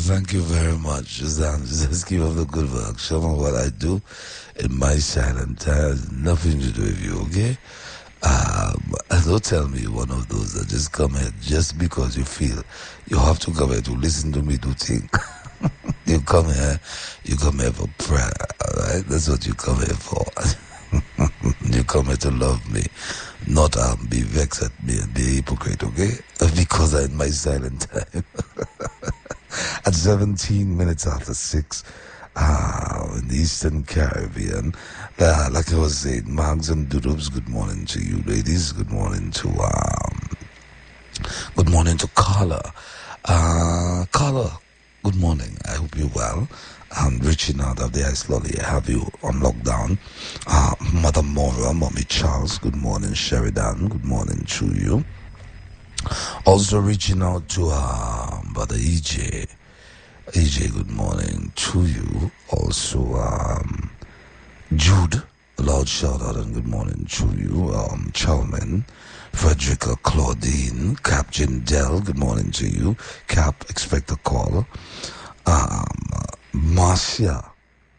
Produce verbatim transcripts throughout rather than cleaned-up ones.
thank you very much. Suzanne, just keep up the good work. Show me what I do in my silent time has nothing to do with you, okay? Um, don't tell me you're one of those that just come here just because you feel you have to come here to listen to me do things. You come here, you come here for prayer, alright? That's what you come here for. You come here to love me, not um, be vexed at me and be a hypocrite, okay? Because I'm in my silent time. At seventeen minutes after six, uh, in the Eastern Caribbean, uh, like I was saying, Mags and Doodles, good morning to you ladies. Good morning to, um, good morning to Carla. Uh, Carla, good morning. I hope you're well. I'm reaching out of the ice lolly. I have you on lockdown. Uh, Mother Mora, Mommy Charles, good morning. Sheridan, good morning to you. Also reaching out to uh, Brother E J. E J, good morning to you. Also, um, Jude, a loud shout out and good morning to you. Um, Chalman, Frederica, Claudine, Captain Dell, good morning to you. Cap, expect a call. Um, Marcia.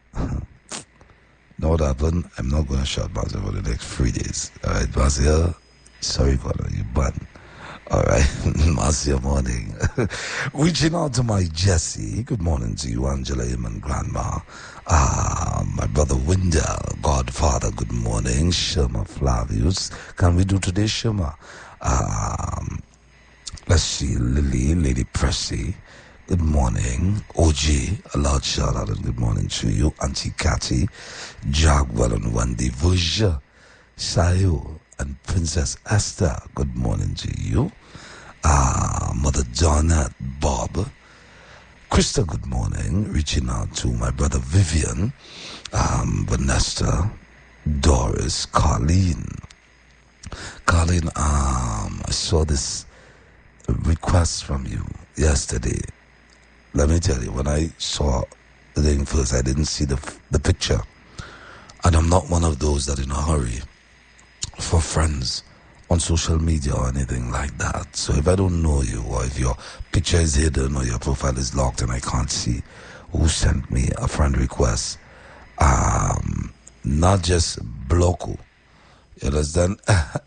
Know what happened? I'm not going to shout Marcia for the next three days. Alright, Marcia, sorry for you, but alright, Marcia morning. Reaching out to my Jesse. Good morning to you, Angela, him and Grandma. Uh, my brother Wendell, Godfather, good morning. Shema Flavius. Can we do today, Shema? Um, let's see, Lily, Lady Pressy. Good morning. O G, a loud shout out and good morning to you. Auntie Cathy, Jagwell and Wendy Vuja, Sayo and Princess Esther, good morning to you. Uh, Mother Donna, Bob, Krista, good morning. Reaching out to my brother Vivian, um, Vanessa, Doris, Colleen. Colleen, um, I saw this request from you yesterday. Let me tell you, when I saw the thing first, I didn't see the the picture. And I'm not one of those that in a hurry for friends on social media or anything like that. So if I don't know you, or if your picture is hidden or your profile is locked and I can't see who sent me a friend request, um, not just block you. You understand?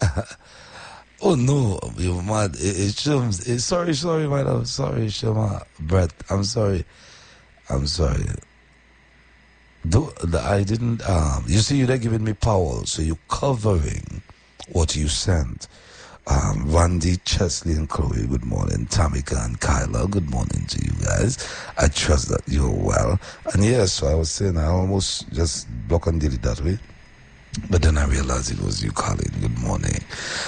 Oh no, you're mad. It, it Shums. It, sorry, sorry, my love. Sorry, Shema. Brett, I'm sorry. I'm sorry. Do, the, I didn't, um, you see, you're not giving me power, so you're covering what you sent. Um, Randy, Chesley, and Chloe, good morning. Tamika and Kyla, good morning to you guys. I trust that you're well. And yes, so I was saying, I almost just block and did it that way. But then I realized it was you, Colin. Good morning.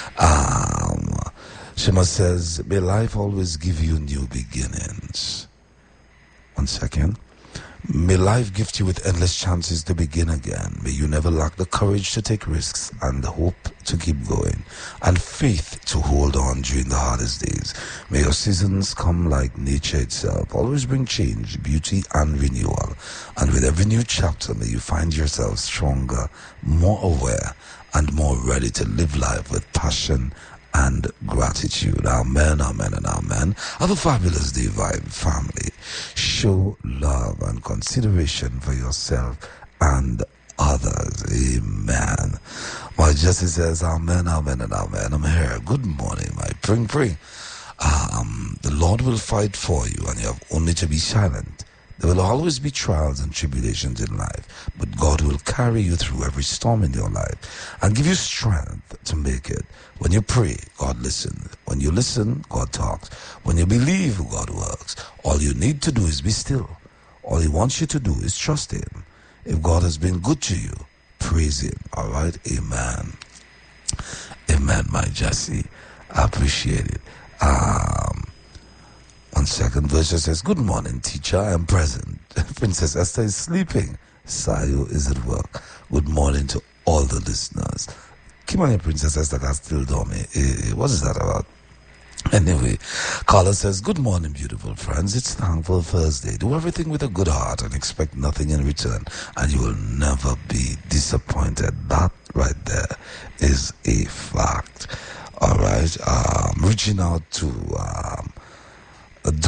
Um, Shema says, may life always give you new beginnings. One second. May life gift you with endless chances to begin again. May you never lack the courage to take risks and the hope to keep going and faith to hold on during the hardest days. May your seasons come like nature itself. Always bring change, beauty, and renewal. And with every new chapter, may you find yourself stronger, more aware, and more ready to live life with passion and gratitude. Amen, amen, and amen. Have a fabulous day, Vibe family. Show love and consideration for yourself and others. Amen. My Jesse says, amen, amen, and amen. I'm here. Good morning, my pring pring. Um, the Lord will fight for you, and you have only to be silent. There will always be trials and tribulations in life, but God will carry you through every storm in your life and give you strength to make it. When you pray, God listens. When you listen, God talks. When you believe, God works. All you need to do is be still. All He wants you to do is trust Him. If God has been good to you, praise Him. All right? Amen. Amen, my Jesse. I appreciate it. Um... One second, Versa says, good morning, teacher. I am present. Princess Esther is sleeping. Sayo is at work. Good morning to all the listeners. Kimani Princess Esther can still do me. Eh, what is that about? Anyway, Carla says, good morning, beautiful friends. It's Thankful Thursday. Do everything with a good heart and expect nothing in return, and you will never be disappointed. That right there is a fact. All right. Um, reaching out to... Um,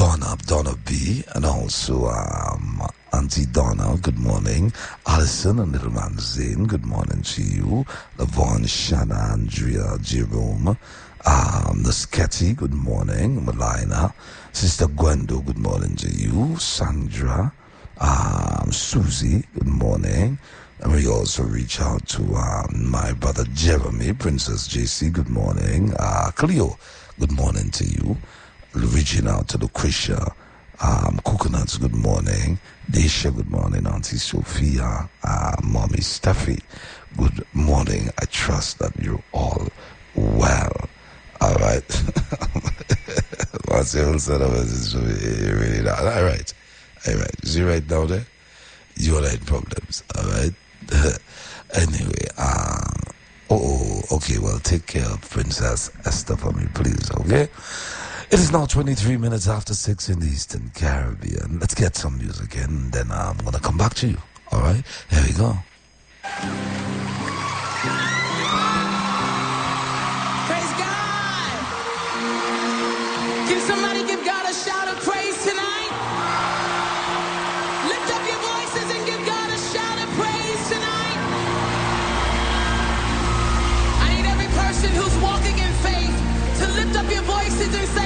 Donna, Donna B, and also um, Auntie Donna, good morning. Alison and Little Man Zane, good morning to you. Lavon, Shanna, Andrea, Jerome, um, Nasketty, good morning. Melina, Sister Gwendo, good morning to you. Sandra, um, Susie, good morning. And we also reach out to um, my brother Jeremy, Princess J C, good morning. Uh, Cleo, good morning to you. Reaching out to Lucretia, um, Coconuts, good morning. Daisha, good morning. Auntie Sophia, uh, Mommy Steffi, good morning. I trust that you're all well. All right. What's your son of us? Really not. All right. All right. Is you right down there? You all had problems. All right. Anyway, um, oh, okay. Well, take care of Princess Esther for me, please. Okay. It is now twenty-three minutes after six in the Eastern Caribbean. Let's get some music in, and then I'm going to come back to you. All right? Here we go. Praise God. Can somebody give God a shout of praise tonight? Lift up your voices and give God a shout of praise tonight. I need every person who's walking in faith to lift up your voices and say,